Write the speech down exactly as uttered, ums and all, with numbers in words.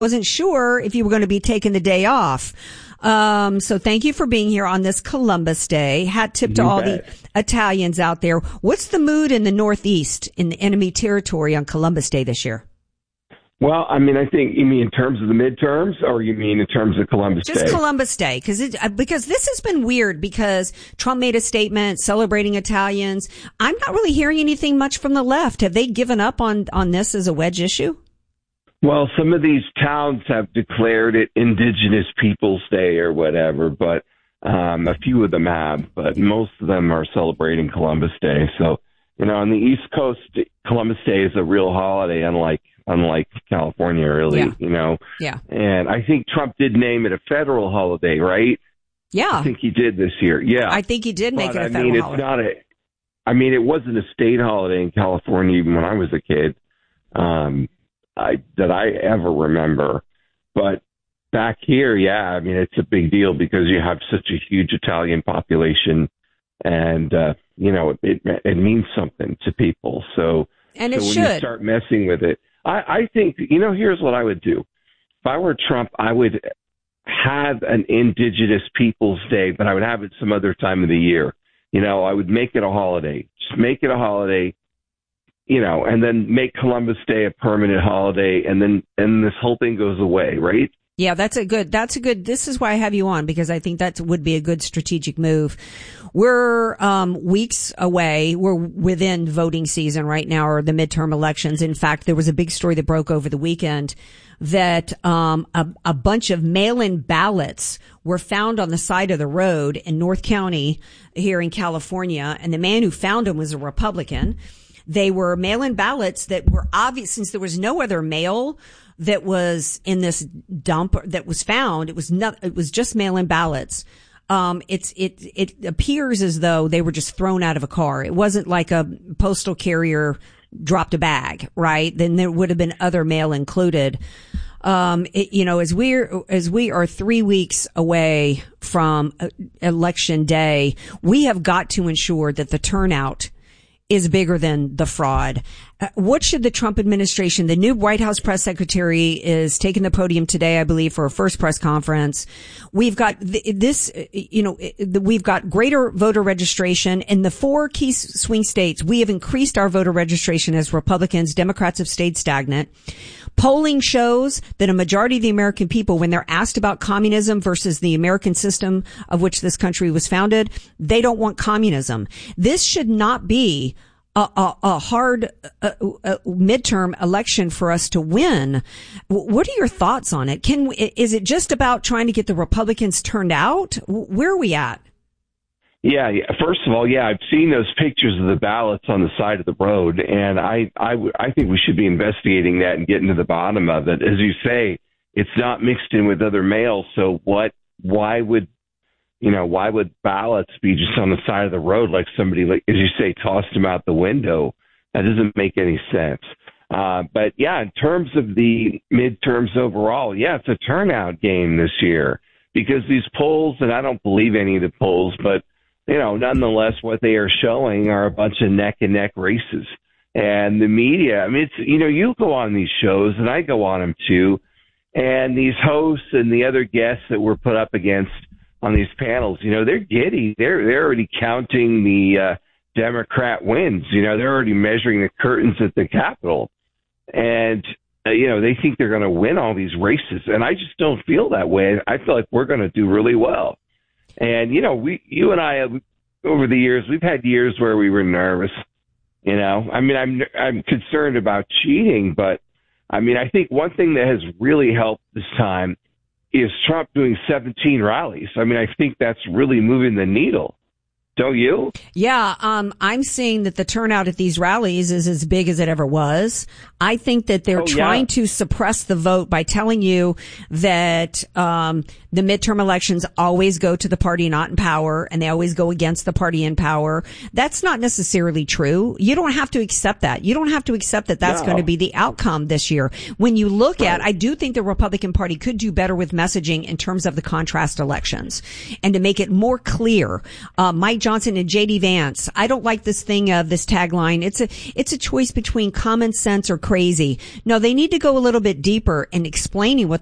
wasn't sure if you were going to be taking the day off. Um, so thank you for being here on this Columbus Day. Hat tip to You all bet. the Italians out there. What's the mood in the Northeast in the enemy territory on Columbus Day this year? Well, I mean, I think you mean in terms of the midterms, or you mean in terms of Columbus Just Day? Columbus Day, because it, uh, because this has been weird because Trump made a statement celebrating Italians. I'm not really hearing anything much from the left. Have they given up on, on this as a wedge issue? Well, some of these towns have declared it Indigenous Peoples Day or whatever, but um, a few of them have, but most of them are celebrating Columbus Day. So, you know, on the East Coast, Columbus Day is a real holiday, unlike unlike California, really, Yeah. you know. Yeah. And I think Trump did name it a federal holiday, right? Yeah. I think he did this year. Yeah. I think he did make but, it a I federal mean, it's holiday. not a, I mean, it wasn't a state holiday in California even when I was a kid. Um, I, that I ever remember. But back here, yeah, I mean, it's a big deal because you have such a huge Italian population and, uh, you know, it, it means something to people. So, And so it when should. you start messing with it, I, I think, you know, here's what I would do. If I were Trump, I would have an Indigenous Peoples Day, but I would have it some other time of the year. You know, I would make it a holiday. Just make it a holiday. You know, and then make Columbus Day a permanent holiday, and then and this whole thing goes away, right? Yeah, that's a good, that's a good, this is why I have you on, because I think that would be a good strategic move. We're, um, weeks away. We're within voting season right now, or the midterm elections. In fact, there was a big story that broke over the weekend that, um, a, a bunch of mail-in ballots were found on the side of the road in North County here in California. And the man who found them was a Republican. They were mail-in ballots that were obvious, since there was no other mail that was in this dump that was found. It was not, it was just mail-in ballots. Um, it's, it, it appears as though they were just thrown out of a car. It wasn't like a postal carrier dropped a bag, right? Then there would have been other mail included. Um, it, you know, as we're, as we are three weeks away from uh, election day, we have got to ensure that the turnout is bigger than the fraud. Uh, what should the Trump administration, the new White House press secretary is taking the podium today, I believe, for a first press conference. We've got th- this, you know, we've got greater voter registration in the four key swing states. We have increased our voter registration as Republicans. Democrats have stayed stagnant. Polling shows that a majority of the American people, when they're asked about communism versus the American system of which this country was founded, they don't want communism. This should not be a, a, a hard uh, uh, midterm election for us to win. What are your thoughts on it? Can we, is it just about trying to get the Republicans turned out? Where are we at? Yeah, yeah. First of all, yeah, I've seen those pictures of the ballots on the side of the road, and I, I, w- I think we should be investigating that and getting to the bottom of it. As you say, it's not mixed in with other mail, so what? Why would, you know, why would ballots be just on the side of the road like somebody, like as you say, tossed them out the window? That doesn't make any sense. Uh, but yeah, in terms of the midterms overall, yeah, it's a turnout game this year because these polls, and I don't believe any of the polls, but you know, nonetheless, what they are showing are a bunch of neck and neck races. And the media, I mean, it's, you know, you go on these shows and I go on them too. And these hosts and the other guests that we're put up against on these panels, you know, they're giddy. They're, they're already counting the uh, Democrat wins. You know, they're already measuring the curtains at the Capitol. And, uh, you know, they think they're going to win all these races. And I just don't feel that way. I feel like we're going to do really well. And, you know, we, you and I, over the years, we've had years where we were nervous, you know. I mean, I'm, I'm concerned about cheating, but, I mean, I think one thing that has really helped this time is Trump doing seventeen rallies. I mean, I think that's really moving the needle. Don't you? Yeah, um, I'm seeing that the turnout at these rallies is as big as it ever was. I think that they're Oh, trying yeah. to suppress the vote by telling you that um the midterm elections always go to the party not in power and they always go against the party in power. That's not necessarily true. You don't have to accept that. You don't have to accept that that's No. going to be the outcome this year. When you look Right. at, I do think the Republican Party could do better with messaging in terms of the contrast elections and to make it more clear. Uh, Mike Johnson Johnson and J D Vance. I don't like this thing of this tagline. It's a, it's a choice between common sense or crazy. No, they need to go a little bit deeper in explaining what